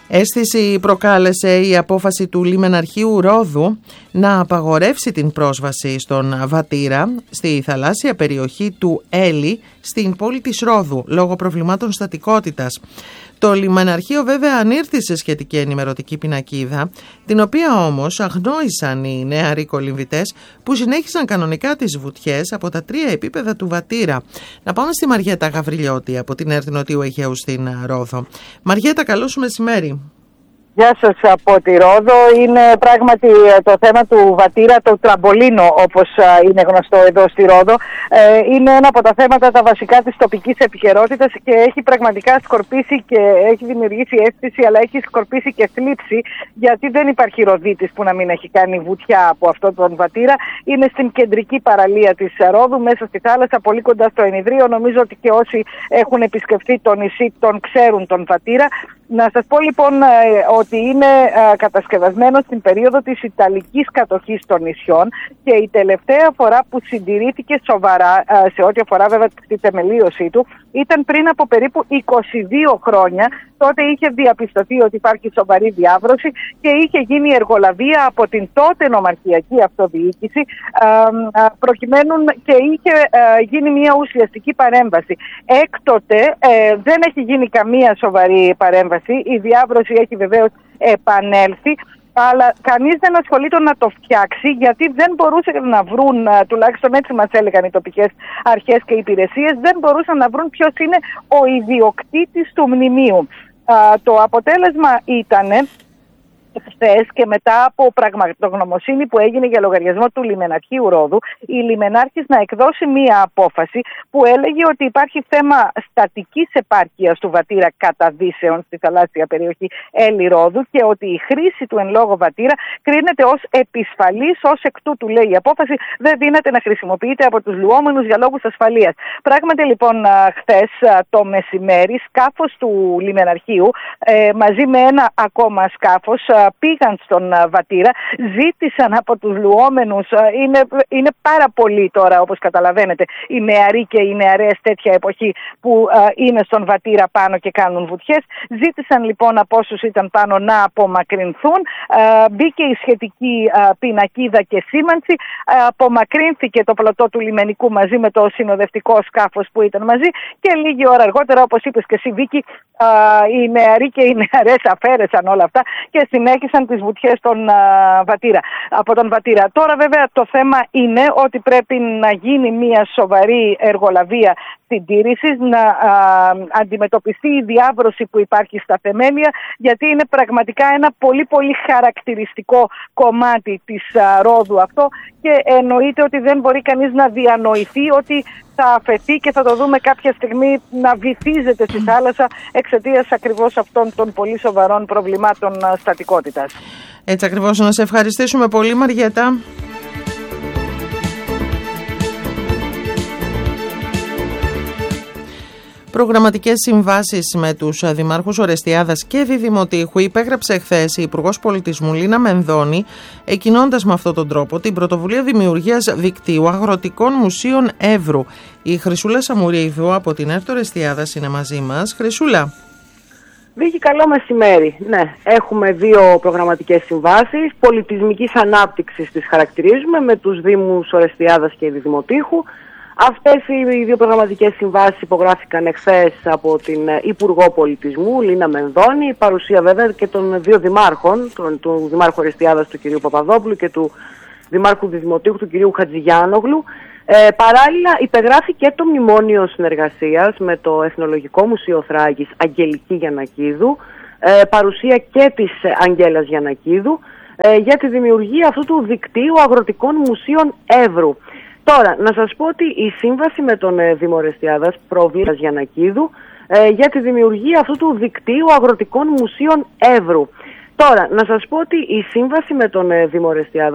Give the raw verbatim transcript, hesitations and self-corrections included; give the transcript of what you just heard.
Αίσθηση προκάλεσε η απόφαση του Λιμεναρχείου Ρόδου να απαγορεύσει την πρόσβαση στον Βατήρα στη θαλάσσια περιοχή του Έλλη στην πόλη της Ρόδου λόγω προβλημάτων στατικότητας. Το Λιμεναρχείο βέβαια ανήρθησε σχετική ενημερωτική πινακίδα, την οποία όμως αγνόησαν οι νεαροί κολυμβητές που συνέχισαν κανονικά τις βουτιές από τα τρία επίπεδα του Βατήρα. Να πάμε στη Μαριέτα Γαβριλιώτη από την ΕΡΤ Νοτιού Αιγαίου στην Ρόδο. Μαριέτα, καλό σου μεσημέρι. Γεια σας από τη Ρόδο. Είναι πράγματι το θέμα του Βατήρα, το τραμπολίνο όπως είναι γνωστό εδώ στη Ρόδο. Είναι ένα από τα θέματα τα βασικά της τοπικής επικαιρότητας και έχει πραγματικά σκορπίσει και έχει δημιουργήσει αίσθηση, αλλά έχει σκορπίσει και θλίψη, γιατί δεν υπάρχει Ροδίτης που να μην έχει κάνει βουτιά από αυτό τον Βατήρα. Είναι στην κεντρική παραλία της Ρόδου, μέσα στη θάλασσα, πολύ κοντά στο Ενιδρίο. Νομίζω ότι και όσοι έχουν επισκεφθεί το νησί τον ξέρουν τον Βατήρα. Να σας πω λοιπόν ότι είναι κατασκευασμένο στην περίοδο της Ιταλικής κατοχής των νησιών και η τελευταία φορά που συντηρήθηκε σοβαρά, σε ό,τι αφορά βέβαια τη θεμελίωσή του, ήταν πριν από περίπου είκοσι δύο χρόνια. Τότε είχε διαπιστωθεί ότι υπάρχει σοβαρή διάβρωση και είχε γίνει εργολαβία από την τότε νομαρχιακή αυτοδιοίκηση, προκειμένου και είχε γίνει μια ουσιαστική παρέμβαση. Έκτοτε δεν έχει γίνει καμία σοβαρή παρέμβαση. Η διάβρωση έχει βεβαίως επανέλθει, αλλά κανείς δεν ασχολείται να το φτιάξει, γιατί δεν μπορούσαν να βρουν, τουλάχιστον έτσι μας έλεγαν οι τοπικές αρχές και υπηρεσίες, δεν μπορούσαν να βρουν ποιος είναι ο ιδιοκτήτης του μνημείου. Το αποτέλεσμα ήτανε χθες και μετά από πραγματογνωμοσύνη που έγινε για λογαριασμό του Λιμεναρχείου Ρόδου, η Λιμενάρχης να εκδώσει μία απόφαση που έλεγε ότι υπάρχει θέμα στατικής επάρκειας του Βατήρα κατά δύσεων στη θαλάσσια περιοχή Έλλη Ρόδου και ότι η χρήση του εν λόγω Βατήρα κρίνεται ως επισφαλής, ως εκ τούτου, λέει η απόφαση, δεν δύναται να χρησιμοποιείται από τους λουόμενους για λόγους ασφαλείας. Πράγματι λοιπόν χθες το μεσημέρι σκάφος του Λιμεναρχείου μαζί με ένα ακόμα σκάφος πήγαν στον Βατήρα, ζήτησαν από τους λουόμενους, είναι, είναι πάρα πολλοί τώρα όπως καταλαβαίνετε οι νεαροί και οι νεαρές τέτοια εποχή που α, είναι στον Βατήρα πάνω και κάνουν βουτιές, ζήτησαν λοιπόν από όσους ήταν πάνω να απομακρυνθούν, α, μπήκε η σχετική α, πινακίδα και σήμανση, α, απομακρύνθηκε το πλωτό του λιμενικού μαζί με το συνοδευτικό σκάφος που ήταν μαζί και λίγη ώρα αργότερα, όπως είπες και εσύ Βίκη, α, οι νεαροί και οι νεαρές αφαίρεσαν όλα αυτά και συνέχισαν τις βουτιές των, α, Βατήρα, από τον Βατήρα. Τώρα βέβαια το θέμα είναι ότι πρέπει να γίνει μια σοβαρή εργολαβία συντήρησης, να α, αντιμετωπιστεί η διάβρωση που υπάρχει στα θεμέλια, γιατί είναι πραγματικά ένα πολύ πολύ χαρακτηριστικό κομμάτι της α, Ρόδου αυτό και εννοείται ότι δεν μπορεί κανείς να διανοηθεί ότι θα αφαιθεί και θα το δούμε κάποια στιγμή να βυθίζεται στη θάλασσα εξαιτίας ακριβώς αυτών των πολύ σοβαρών προβλημάτων στατικότητας. Έτσι ακριβώς. Να σε ευχαριστήσουμε πολύ, Μαριέτα. Προγραμματικές συμβάσεις με τους δημάρχους Ορεστιάδας και Διδημοτήχου υπέγραψε χθες η Υπουργός Πολιτισμού Λίνα Μενδώνη, εκκινώντας με αυτόν τον τρόπο την πρωτοβουλία δημιουργίας δικτύου αγροτικών μουσείων Εύρου. Η Χρυσούλα Σαμουρίδου από την ΕΡΤ Ορεστιάδας είναι μαζί μας. Χρυσούλα. Βίκη, καλό μεσημέρι. Ναι, έχουμε δύο προγραμματικές συμβάσεις πολιτισμικής ανάπτυξης, τις χαρακτηρίζουμε, με τους Δήμους Ορεστιάδας και Διδημοτήχου. Αυτές οι δύο προγραμματικές συμβάσεις υπογράφηκαν εχθές από την Υπουργό Πολιτισμού Λίνα Μενδώνη, παρουσία βέβαια και των δύο δημάρχων, του, του Δημάρχου Ορεστιάδας του κ. Παπαδόπουλου και του Δημάρχου Διδημοτήχου του κ. Χατζηγιάνογλου. Ε, παράλληλα υπεγράφει και το μνημόνιο συνεργασίας με το Εθνολογικό Μουσείο Θράκης Αγγελική Γιαννακίδου, ε, παρουσία και της Αγγέλας Γιαννακίδου, ε, για τη δημιουργία αυτού του δικτύου αγροτικών μουσείων Εύρου. Τώρα, να σας πω ότι η σύμβαση με τον ε, Δήμο Ορεστιάδας προβλήματος Γιαννακίδου ε, για τη δημιουργία αυτού του δικτύου αγροτικών μουσείων Εύρου. Τώρα, να σας πω ότι η σύμβαση με τον ε, Δήμο Ορεστιάδας